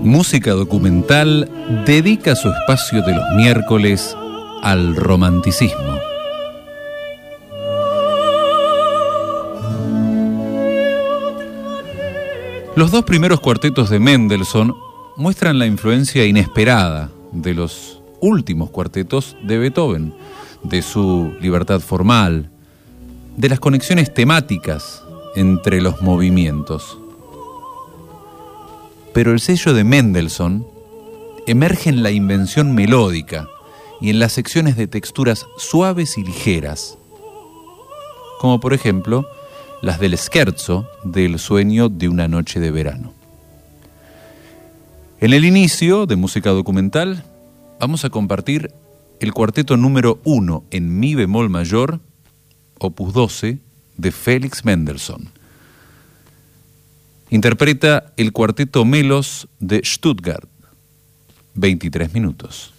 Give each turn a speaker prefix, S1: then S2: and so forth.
S1: Música Documental dedica su espacio de los miércoles al romanticismo. Los dos primeros cuartetos de Mendelssohn muestran la influencia inesperada de los últimos cuartetos de Beethoven, de su libertad formal, de las conexiones temáticas entre los movimientos. Pero el sello de Mendelssohn emerge en la invención melódica y en las secciones de texturas suaves y ligeras, como por ejemplo las del scherzo del sueño de una noche de verano. En el inicio de Música Documental vamos a compartir el cuarteto número 1 en mi bemol mayor, opus 12, de Felix Mendelssohn. Interpreta el cuarteto Melos de Stuttgart, 23 minutos.